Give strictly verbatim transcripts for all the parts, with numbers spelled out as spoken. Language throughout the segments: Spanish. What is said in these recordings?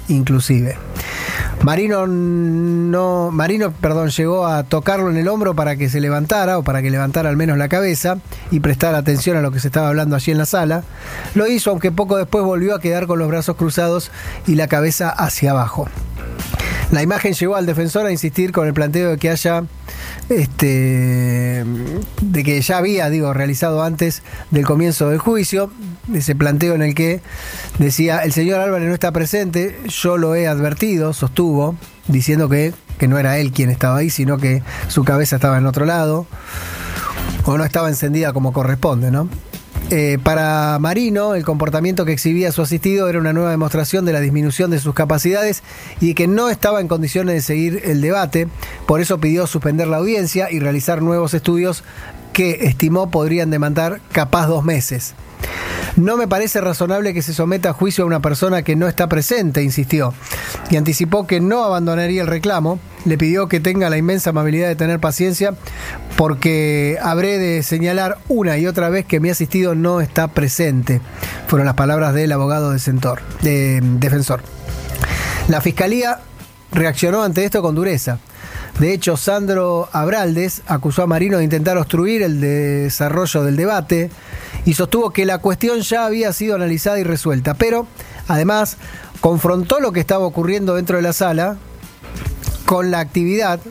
inclusive. Marino no, Marino, perdón, llegó a tocarlo en el hombro para que se levantara, o para que levantara al menos la cabeza y prestara atención a lo que se estaba hablando allí en la sala. Lo hizo, aunque poco después volvió a quedar con los brazos cruzados y la cabeza hacia abajo. La imagen llevó al defensor a insistir con el planteo de que haya este de que ya había, digo, realizado antes del comienzo del juicio, ese planteo en el que decía: el señor Álvarez no está presente, yo lo he advertido, sostuvo, diciendo que, que no era él quien estaba ahí, sino que su cabeza estaba en otro lado, o no estaba encendida como corresponde, ¿no? Eh, para Marino, el comportamiento que exhibía su asistido era una nueva demostración de la disminución de sus capacidades y que no estaba en condiciones de seguir el debate. Por eso pidió suspender la audiencia y realizar nuevos estudios que estimó podrían demandar capaz dos meses. No me parece razonable que se someta a juicio a una persona que no está presente, insistió, y anticipó que no abandonaría el reclamo. Le pidió que tenga la inmensa amabilidad de tener paciencia, porque habré de señalar una y otra vez que mi asistido no está presente. Fueron las palabras del abogado de Centor, de, defensor. La fiscalía reaccionó ante esto con dureza. De hecho, Sandro Abraldes acusó a Marino de intentar obstruir el desarrollo del debate y sostuvo que la cuestión ya había sido analizada y resuelta, pero además confrontó lo que estaba ocurriendo dentro de la sala con la actividad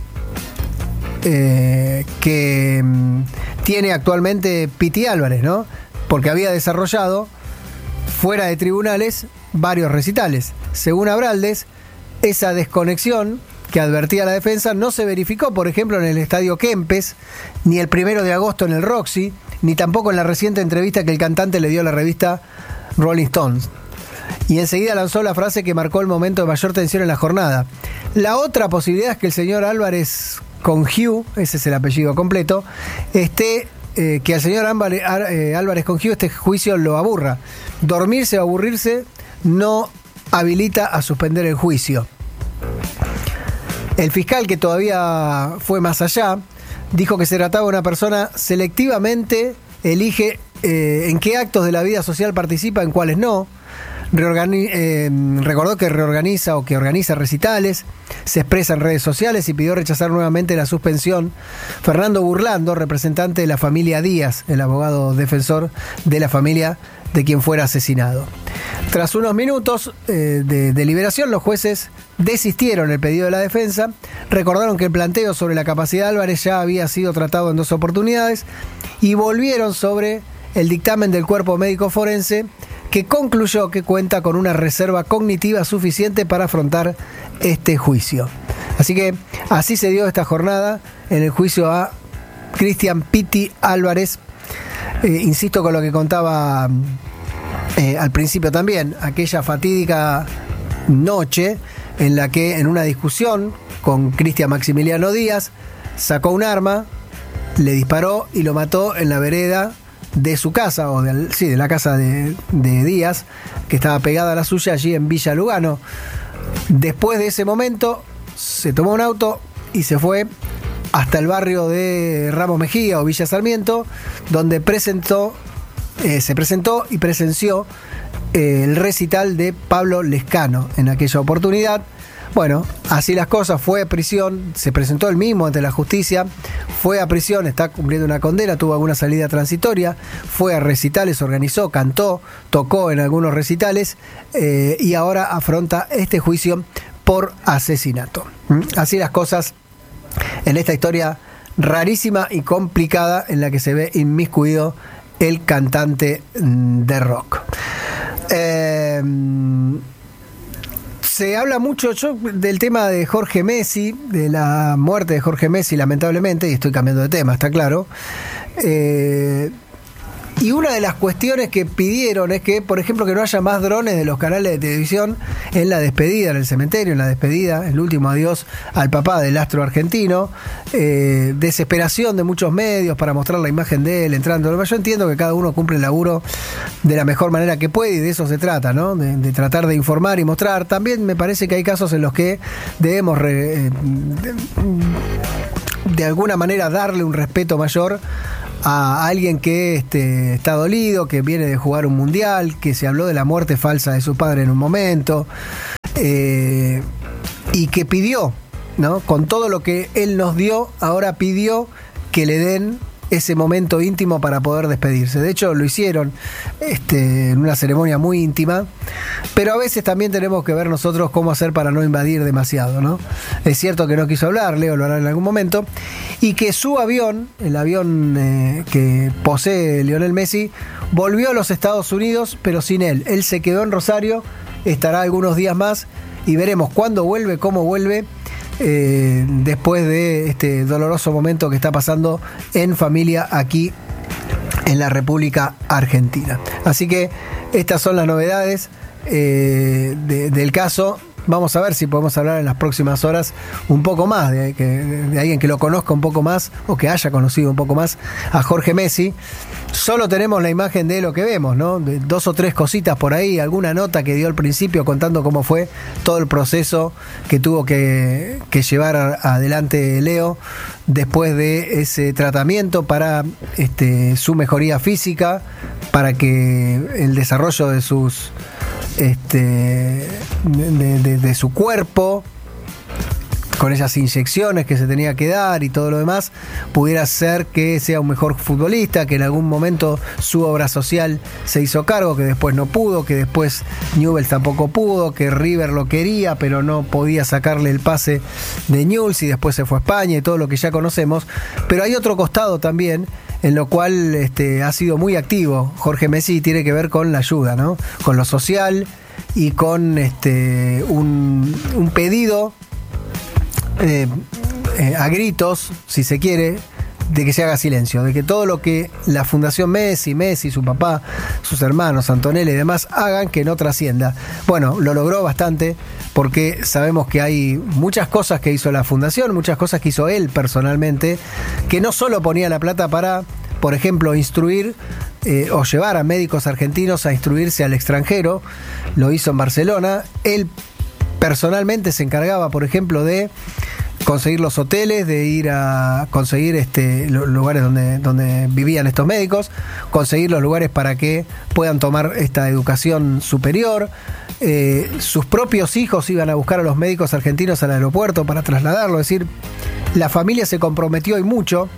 eh, que mm, tiene actualmente Piti Álvarez, ¿no? Porque había desarrollado fuera de tribunales varios recitales. Según Abraldes, esa desconexión que advertía la defensa no se verificó, por ejemplo, en el Estadio Kempes, ni el primero de agosto en el Roxy, ni tampoco en la reciente entrevista que el cantante le dio a la revista Rolling Stones. Y enseguida lanzó la frase que marcó el momento de mayor tensión en la jornada. La otra posibilidad es que el señor Álvarez Congiu, ese es el apellido completo, esté, eh, que al señor Álvarez, eh, Álvarez Congiu este juicio lo aburra. Dormirse o aburrirse no habilita a suspender el juicio. El fiscal, que todavía fue más allá, dijo que se trataba de una persona selectivamente elige eh, en qué actos de la vida social participa, en cuáles no. Reorgani- eh, recordó que reorganiza o que organiza recitales, se expresa en redes sociales y pidió rechazar nuevamente la suspensión. Fernando Burlando, representante de la familia Díaz, el abogado defensor de la familia de quien fuera asesinado. Tras unos minutos eh, de deliberación, los jueces desistieron el pedido de la defensa, recordaron que el planteo sobre la capacidad de Álvarez ya había sido tratado en dos oportunidades y volvieron sobre el dictamen del cuerpo médico forense, que concluyó que cuenta con una reserva cognitiva suficiente para afrontar este juicio. Así que así se dio esta jornada en el juicio a Cristian Piti Álvarez. Eh, insisto con lo que contaba eh, al principio también, aquella fatídica noche en la que en una discusión con Cristian Maximiliano Díaz sacó un arma, le disparó y lo mató en la vereda de su casa, o de, sí, de la casa de, de Díaz, que estaba pegada a la suya allí en Villa Lugano. Después de ese momento se tomó un auto y se fue hasta el barrio de Ramos Mejía o Villa Sarmiento, donde presentó, eh, se presentó y presenció eh, el recital de Pablo Lescano en aquella oportunidad. Bueno, así las cosas, fue a prisión, se presentó él mismo ante la justicia, fue a prisión, está cumpliendo una condena, tuvo alguna salida transitoria, fue a recitales, organizó, cantó, tocó en algunos recitales eh, y ahora afronta este juicio por asesinato. ¿Mm? Así las cosas en esta historia rarísima y complicada en la que se ve inmiscuido el cantante de rock. Eh, se habla mucho yo, del tema de Jorge Messi, de la muerte de Jorge Messi, lamentablemente, y estoy cambiando de tema, está claro. Eh, Y una de las cuestiones que pidieron es que, por ejemplo, que no haya más drones de los canales de televisión en la despedida, en el cementerio, en la despedida, el último adiós al papá del astro argentino. Eh, desesperación de muchos medios para mostrar la imagen de él entrando. Yo entiendo que cada uno cumple el laburo de la mejor manera que puede y de eso se trata, ¿no? De, de tratar de informar y mostrar. También me parece que hay casos en los que debemos re, de, de alguna manera darle un respeto mayor a alguien que este, está dolido, que viene de jugar un mundial, que se habló de la muerte falsa de su padre en un momento. eh, y que pidió, ¿no? Con todo lo que él nos dio, ahora pidió que le den ese momento íntimo para poder despedirse. De hecho, lo hicieron este, en una ceremonia muy íntima, pero a veces también tenemos que ver nosotros cómo hacer para no invadir demasiado, ¿no? Es cierto que no quiso hablar, Leo lo hará en algún momento, y que su avión, el avión eh, que posee Lionel Messi, volvió a los Estados Unidos, pero sin él. Él se quedó en Rosario, estará algunos días más, y veremos cuándo vuelve, cómo vuelve, Eh, después de este doloroso momento que está pasando en familia aquí en la República Argentina. Así que estas son las novedades eh, de, del caso. Vamos a ver si podemos hablar en las próximas horas un poco más de, de, de alguien que lo conozca un poco más o que haya conocido un poco más a Jorge Messi. Solo tenemos la imagen de lo que vemos, ¿no? De dos o tres cositas por ahí, alguna nota que dio al principio contando cómo fue todo el proceso que tuvo que, que llevar adelante Leo después de ese tratamiento para este, su mejoría física, para que el desarrollo de sus este de, de, de su cuerpo, con esas inyecciones que se tenía que dar y todo lo demás, pudiera ser que sea un mejor futbolista, que en algún momento su obra social se hizo cargo, que después no pudo, que después Newell's tampoco pudo, que River lo quería, pero no podía sacarle el pase de Newell's y después se fue a España y todo lo que ya conocemos. Pero hay otro costado también, en lo cual este, ha sido muy activo Jorge Messi, tiene que ver con la ayuda, ¿no? Con lo social y con este, un, un pedido Eh, eh, a gritos, si se quiere, de que se haga silencio, de que todo lo que la Fundación Messi, Messi, su papá, sus hermanos, Antonella y demás hagan, que no trascienda. Bueno, lo logró bastante, porque sabemos que hay muchas cosas que hizo la Fundación, muchas cosas que hizo él personalmente, que no solo ponía la plata para, por ejemplo, instruir eh, o llevar a médicos argentinos a instruirse al extranjero, lo hizo en Barcelona. Él personalmente se encargaba, por ejemplo, de conseguir los hoteles, de ir a conseguir este, los lugares donde, donde vivían estos médicos, conseguir los lugares para que puedan tomar esta educación superior. Eh, sus propios hijos iban a buscar a los médicos argentinos al aeropuerto para trasladarlo. Es decir, la familia se comprometió y mucho.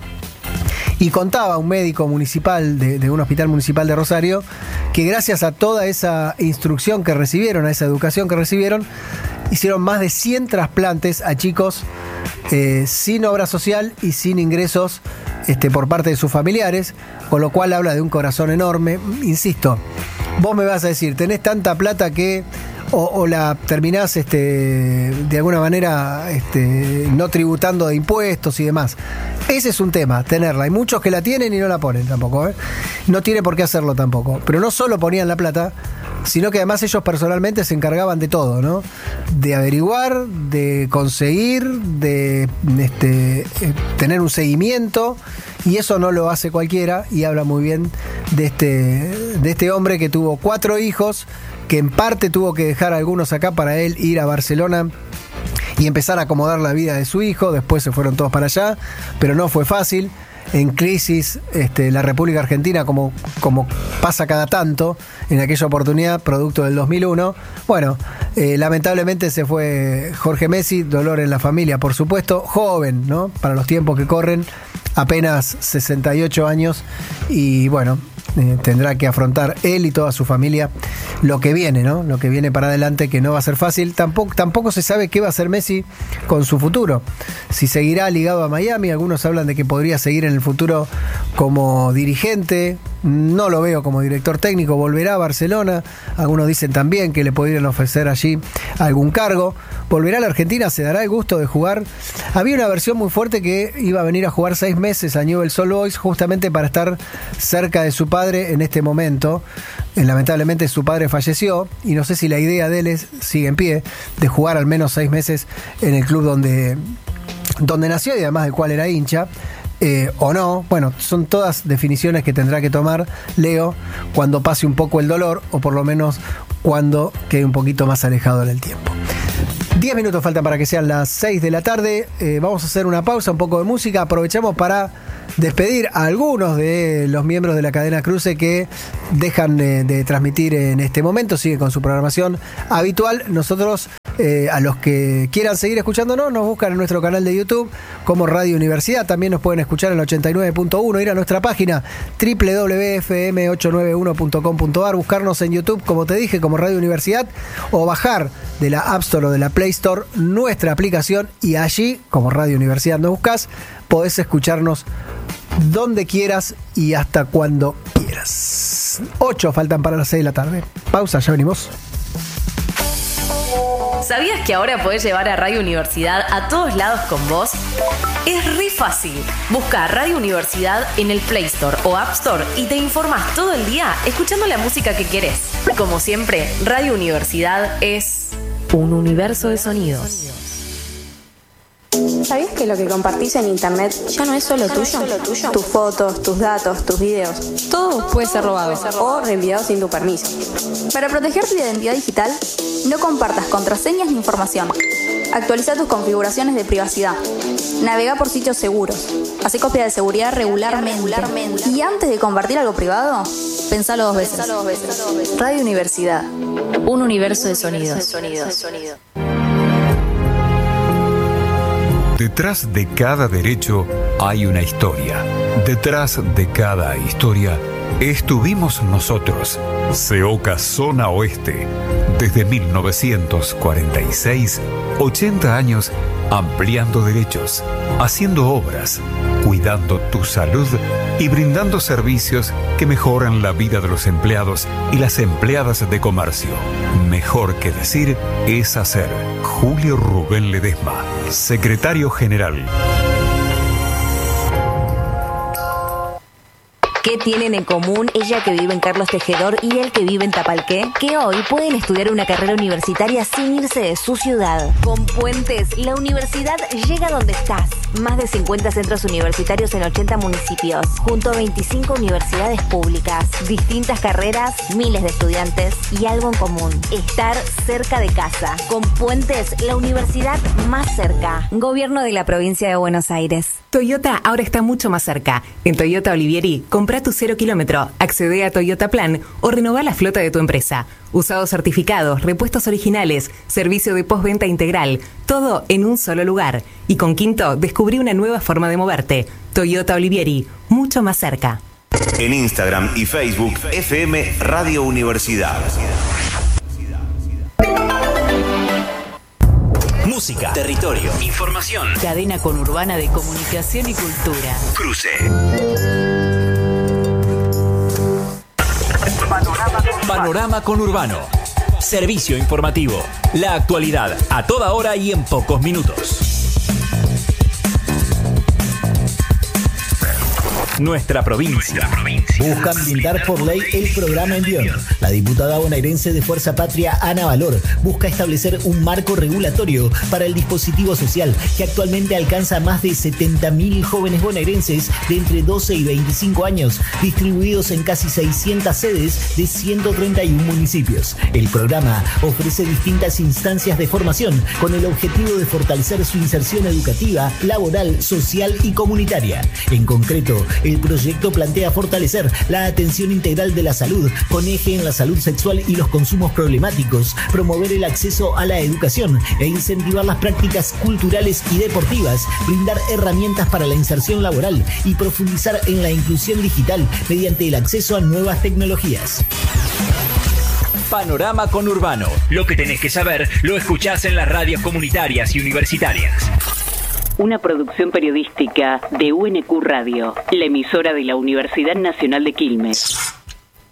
Y contaba un médico municipal de, de un hospital municipal de Rosario que gracias a toda esa instrucción que recibieron, a esa educación que recibieron, hicieron más de cien trasplantes a chicos eh, sin obra social y sin ingresos este, por parte de sus familiares, con lo cual habla de un corazón enorme. Insisto, vos me vas a decir, tenés tanta plata que o, o la terminás este, de alguna manera este, no tributando de impuestos y demás. Ese es un tema, tenerla. Hay muchos que la tienen y no la ponen tampoco, ¿eh? No tiene por qué hacerlo tampoco. Pero no solo ponían la plata, sino que además ellos personalmente se encargaban de todo, ¿no? De averiguar, de conseguir, de este, tener un seguimiento, y eso no lo hace cualquiera, y habla muy bien de este, de este hombre que tuvo cuatro hijos, que en parte tuvo que dejar a algunos acá para él ir a Barcelona y empezar a acomodar la vida de su hijo. Después se fueron todos para allá, pero no fue fácil. En crisis este, la República Argentina, como, como pasa cada tanto, en aquella oportunidad, producto del dos mil uno. Bueno, eh, lamentablemente se fue Jorge Messi, dolor en la familia, por supuesto, joven, ¿no? Para los tiempos que corren, apenas sesenta y ocho años, y bueno, eh, tendrá que afrontar él y toda su familia lo que viene, ¿no? Lo que viene para adelante, que no va a ser fácil. Tampoco, tampoco se sabe qué va a hacer Messi con su futuro. Si seguirá ligado a Miami, algunos hablan de que podría seguir en el futuro como dirigente. No lo veo como director técnico, volverá a Barcelona. Algunos dicen también que le podrían ofrecer allí algún cargo. Volverá a la Argentina, se dará el gusto de jugar. Había una versión muy fuerte que iba a venir a jugar seis meses a Newell's Old Boys, justamente para estar cerca de su padre en este momento. Eh, lamentablemente su padre falleció, y no sé si la idea de él es, sigue en pie, de jugar al menos seis meses en el club donde, donde nació y además del cual era hincha. Eh, o no, bueno, son todas definiciones que tendrá que tomar Leo cuando pase un poco el dolor, o por lo menos cuando quede un poquito más alejado en el tiempo. Diez minutos faltan para que sean las seis de la tarde. Eh, vamos a hacer una pausa, un poco de música. Aprovechamos para despedir a algunos de los miembros de la cadena Cruce que dejan eh, de transmitir en este momento. Sigue con su programación habitual. Nosotros Eh, a los que quieran seguir escuchándonos, nos buscan en nuestro canal de YouTube como Radio Universidad. También nos pueden escuchar en el ochenta y nueve punto uno, ir a nuestra página doble u doble u doble u punto efe eme ochocientos noventa y uno punto com punto a r, buscarnos en YouTube, como te dije, como Radio Universidad, o bajar de la App Store o de la Play Store nuestra aplicación, y allí, como Radio Universidad nos buscas, podés escucharnos donde quieras y hasta cuando quieras. Ocho faltan para las seis de la tarde. Pausa, ya venimos. ¿Sabías que ahora podés llevar a Radio Universidad a todos lados con vos? Es re fácil. Busca Radio Universidad en el Play Store o App Store y te informás todo el día escuchando la música que querés. Como siempre, Radio Universidad es un universo de sonidos. ¿Sabías que lo que compartís en internet ya no es solo tuyo? Tus fotos, tus datos, tus videos, todo puede ser robado o reenviado sin tu permiso. Para proteger tu identidad digital, no compartas contraseñas ni información. Actualiza tus configuraciones de privacidad. Navega por sitios seguros. Hacé copia de seguridad regularmente. Y antes de compartir algo privado, pensalo dos veces. Radio Universidad, un universo de sonidos. Detrás de cada derecho hay una historia. Detrás de cada historia estuvimos nosotros. SEOCA Zona Oeste. Desde mil novecientos cuarenta y seis, ochenta años ampliando derechos, haciendo obras, cuidando tu salud y brindando servicios que mejoran la vida de los empleados y las empleadas de comercio. Mejor que decir es hacer. Julio Rubén Ledesma, secretario general. ¿Qué tienen en común ella que vive en Carlos Tejedor y él que vive en Tapalqué? Que hoy pueden estudiar una carrera universitaria sin irse de su ciudad. Con Puentes, la universidad llega donde estás. Más de cincuenta centros universitarios en ochenta municipios, junto a veinticinco universidades públicas, distintas carreras, miles de estudiantes y algo en común: estar cerca de casa. Con Puentes, la universidad más cerca. Gobierno de la provincia de Buenos Aires. Toyota ahora está mucho más cerca. En Toyota Olivieri, compra tu cero kilómetro, accede a Toyota Plan o renová la flota de tu empresa. Usados certificados, repuestos originales, servicio de postventa integral, todo en un solo lugar. Y con Quinto, descubrí una nueva forma de moverte. Toyota Olivieri, mucho más cerca. En Instagram y Facebook, F M Radio Universidad. Música, territorio, información. Cadena conurbana de comunicación y cultura. Cruce. Panorama conurbano. Servicio informativo. La actualidad a toda hora y en pocos minutos. Nuestra provincia. Nuestra provincia. Buscan blindar por ley el programa Envión. La diputada bonaerense de Fuerza Patria, Ana Valor, busca establecer un marco regulatorio para el dispositivo social que actualmente alcanza a más de setenta mil jóvenes bonaerenses de entre doce y veinticinco años, distribuidos en casi seiscientas sedes de ciento treinta y uno municipios. El programa ofrece distintas instancias de formación con el objetivo de fortalecer su inserción educativa, laboral, social y comunitaria. En concreto, el proyecto plantea fortalecer la atención integral de la salud con eje en la salud sexual y los consumos problemáticos, promover el acceso a la educación e incentivar las prácticas culturales y deportivas, brindar herramientas para la inserción laboral y profundizar en la inclusión digital mediante el acceso a nuevas tecnologías. Panorama conurbano. Lo que tenés que saber lo escuchás en las radios comunitarias y universitarias. Una producción periodística de U N Q Radio, la emisora de la Universidad Nacional de Quilmes.